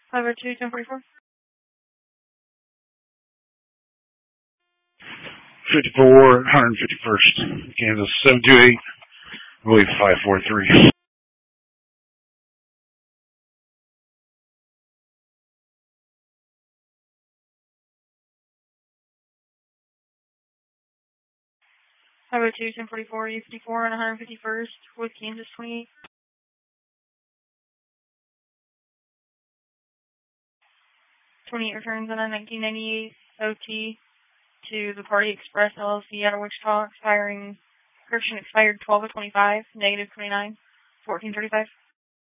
502, 1044. 54, 151st, Kansas, 728, I believe 543. Highway 2, 1044, U54 and 151st with Kansas 28. 28 returns on a 1998 OT to the Party Express LLC out of Wichita, expired 12/25, negative 29, 1435.